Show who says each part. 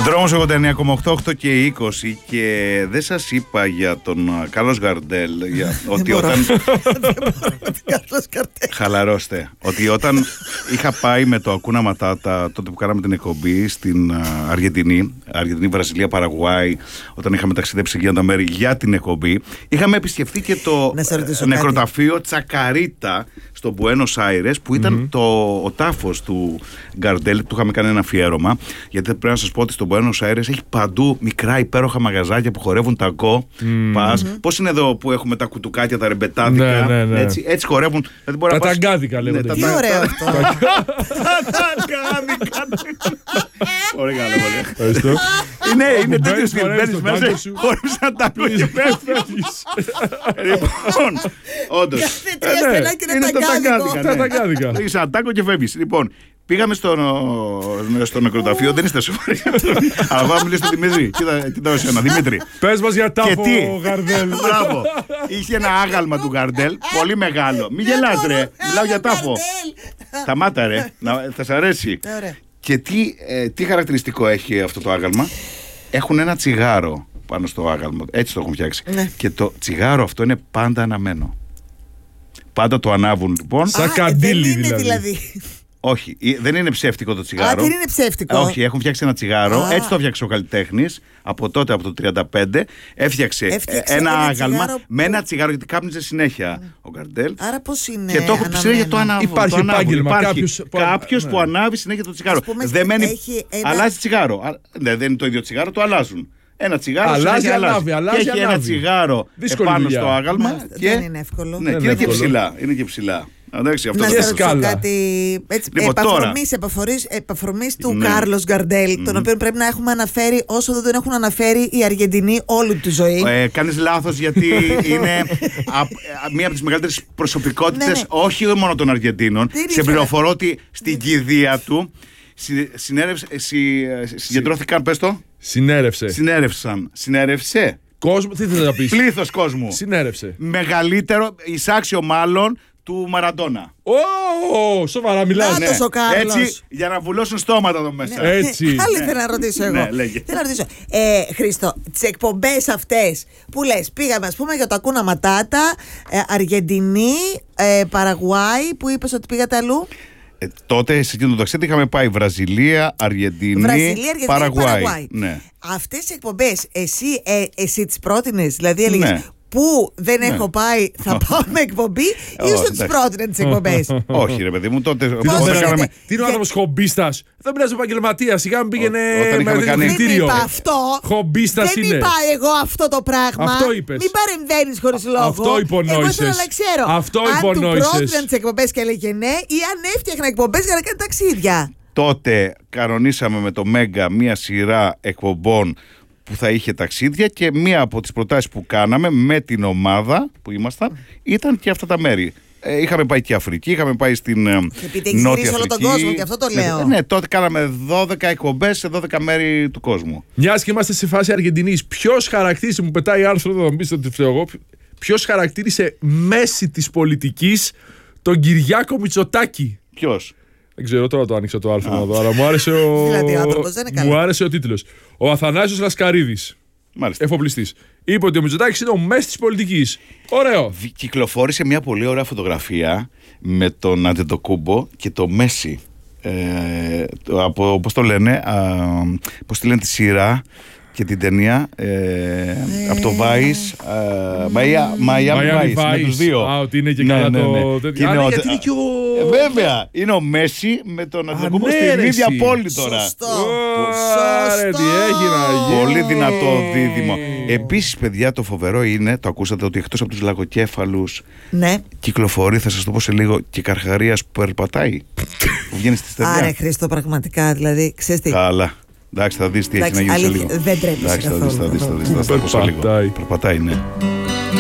Speaker 1: Δρόμος 89,8 και 20 και δεν σας είπα για τον Κάρλος Γκαρντέλ ότι όταν... Χαλαρώστε. Ότι όταν είχα πάει με το Ακούνα Ματάτα τότε που κάναμε την εκπομπή στην Αργεντινή, Βραζιλία, Παραγουάη, όταν είχαμε ταξιδέψει για τα μέρη για την εκπομπή, είχαμε επισκεφθεί και το νεκροταφείο Τσακαρίτα στο Μπουένος Άιρες, που ήταν ο τάφος του Γκαρντέλ. Του είχαμε κάνει ένα αφιέρωμα, γιατί πρέπει να σας πω ότι στο Μπουένος Άιρες έχει παντού μικρά υπέροχα μαγαζάκια που χορεύουν ταγκό. Πώς είναι εδώ που έχουμε τα κουτουκάκια, τα ρεμπετάδικα.
Speaker 2: Ναι.
Speaker 1: Έτσι χορεύουν.
Speaker 2: Τα ταγκάδικα λέγονται.
Speaker 3: Τι ωραίο αυτό.
Speaker 1: Τα ταγκάδικα. Πολύ καλό, πολύ. Είναι τέτοιο στυλ. Μπαίνεις μέσα, χορεύεις ένα ταγκό και φεύγεις. Λοιπόν, όντως.
Speaker 3: Είναι τα
Speaker 1: ταγκάδικα. Είσαι ένα τάγκο και φεύγεις. Λοιπόν, πήγαμε στο νεκροταφείο, δεν είστε σοβαροί. Αλλά πάμε μιλήσω στον Δημήτρη. Κοίτα εσένα, Δημήτρη.
Speaker 2: Πες μας για τάφο Γκαρντέλ.
Speaker 1: Μπράβο. Είχε ένα άγαλμα του Γκαρντέλ, πολύ μεγάλο. Μην γελάς ρε, μιλάω για τάφο. Σταμάτα ρε, θα σ' αρέσει. Και τι χαρακτηριστικό έχει αυτό το άγαλμα? Έχουν ένα τσιγάρο πάνω στο άγαλμα, έτσι το έχουν φτιάξει. Και το τσιγάρο αυτό είναι πάντα αναμένο. Πάντα το ανάβουν λοιπόν.
Speaker 2: Σαν καντήλι δηλαδή.
Speaker 1: Όχι, δεν είναι ψεύτικο το τσιγάρο.
Speaker 3: Δεν είναι ψεύτικο.
Speaker 1: Όχι, έχουν φτιάξει ένα τσιγάρο. Έτσι το έφτιαξε ο καλλιτέχνης. Από τότε, από το 1935, έφτιαξε ένα άγαλμα με ένα τσιγάρο, γιατί κάπνιζε συνέχεια ο Γκαρντέλ.
Speaker 3: Άρα πώς είναι?
Speaker 1: Και το έχω συνέχεια το ανάβω.
Speaker 2: Υπάρχει επάγγελμα.
Speaker 1: Κάποιος που ανάβει συνέχεια το τσιγάρο. Αλλάζει τσιγάρο. Δεν είναι το ίδιο τσιγάρο, το αλλάζουν. Ένα τσιγάρο
Speaker 2: αλλάζει.
Speaker 1: Και έχει ένα τσιγάρο πάνω στο άγαλμα.
Speaker 3: Δεν είναι εύκολο.
Speaker 1: Ναι, και είναι και ψηλά. Εντάξει, αυτό
Speaker 3: να σας ρωτήσω κάτι επαφορμής του Κάρλος Γκαρντέλ, τον οποίο πρέπει να έχουμε αναφέρει όσο δεν τον έχουν αναφέρει οι Αργεντινοί όλη τη ζωή.
Speaker 1: Κάνεις λάθος, γιατί είναι μία από τις μεγαλύτερες προσωπικότητες όχι μόνο των Αργεντίνων. Σε πληροφορώ ότι στην κηδεία του συγκεντρώθηκαν, πες το. Συνέρευσε.
Speaker 2: Κόσμο, τι θες να πεις?
Speaker 1: Πλήθος κόσμου.
Speaker 2: Συνέρευσε.
Speaker 1: Μεγαλύτερο, εισάξιο μάλλον, του Μαραντόνα.
Speaker 2: Σοβαρά μιλάς.
Speaker 3: Νάτος ο Κάρλος.
Speaker 1: Έτσι, για να βουλώσουν στόματα εδώ μέσα.
Speaker 2: Έτσι.
Speaker 3: Άλλη θέλω να ρωτήσω εγώ. Θέλω να ρωτήσω. Χρήστο, τις εκπομπές αυτές που λες, πήγαμε ας πούμε για το Ακούνα Ματάτα, Αργεντινή, Παραγουάη, που είπες ότι πήγατε αλλού?
Speaker 1: Τότε σε εκείνο το ταξίδι είχαμε πάει Βραζιλία, Αργεντινή, Παραγουάη. Ναι.
Speaker 3: Αυτές τις εκπομπές εσύ τις πρότεινες? Δηλαδή έλεγες που δεν έχω πάει, θα πάω με εκπομπή, ή σου τις πρότεινε τις εκπομπές?
Speaker 1: Όχι ρε παιδί μου, τότε.
Speaker 2: Τι είναι ο άνθρωπος χομπίστας? Δεν μιλάς επαγγελματία, σιγά μην πήγαινε με
Speaker 3: Δεν είπα αυτό.
Speaker 2: Χομπίστας είναι.
Speaker 3: Δεν είπα εγώ αυτό το πράγμα.
Speaker 2: Αυτό είπες.
Speaker 3: Μην παρεμβαίνεις χωρίς λόγο.
Speaker 2: Αυτό υπονόησες.
Speaker 3: Εγώ θέλω να ξέρω αν του πρότειναν τις εκπομπές και έλεγε ναι, ή αν έφτιαχνα εκπομπές για να κάνει ταξίδια.
Speaker 1: Τότε κανονίσαμε με το Μέγκα μία σειρά εκπομπών που θα είχε ταξίδια, και μία από τις προτάσεις που κάναμε με την ομάδα που ήμασταν ήταν και αυτά τα μέρη. Είχαμε πάει και Αφρική, είχαμε πάει στην Νότια Αφρική.
Speaker 3: Όλο τον κόσμο, και αυτό το λέω.
Speaker 1: Ναι, τότε κάναμε 12 εκπομπές σε 12 μέρη του κόσμου.
Speaker 2: Μιας και είμαστε σε φάση Αργεντινής, ποιος χαρακτήρισε, μου πετάει άρθρο εδώ, να μπει ότι φταίω εγώ, ποιος χαρακτήρισε μέση της πολιτικής τον Κυριάκο Μητσοτάκη?
Speaker 1: Ποιος?
Speaker 2: Δεν ξέρω, τώρα το άνοιξα το άρθρο εδώ, αλλά μου άρεσε μου άρεσε ο τίτλος. Ο Αθανάσιος Λασκαρίδης, εφοπλιστής, είπε ότι ο Μητσοτάκης είναι ο μέσης της πολιτικής. Ωραίο.
Speaker 1: Κυκλοφόρησε μια πολύ ωραία φωτογραφία με τον Αντετοκούμπο και το Μέση. Από, πώς το λένε, πώς τη λένε τη σειρά και την ταινία, από το Vice, Miami Vice, με τους δύο.
Speaker 2: Ότι είναι και καλά το...
Speaker 1: Γιατί είναι και ο... Βέβαια, είναι ο Μέση με τον Αντετοκούμπο στην ίδια πόλη τώρα.
Speaker 3: Σωστό.
Speaker 2: Τι έχει να γίνει.
Speaker 1: Πολύ δυνατό δίδυμο. Επίσης, παιδιά, το φοβερό είναι, το ακούσατε, ότι εκτός από τους λαγοκέφαλους κυκλοφορεί, θα σας το πω σε λίγο, και Καρχαρίας που περπατάει. Που βγαίνει στη στεριά.
Speaker 3: Άρα, Χρήστο, πραγματικά, δηλαδή, ξέρεις τι.
Speaker 1: Καλά. Εντάξει, θα δεις τι έχει να γίνει σε λίγο.
Speaker 3: Δεν τρέπεσαι καθόλου.
Speaker 1: Θα δεις. Περπατάει, ναι.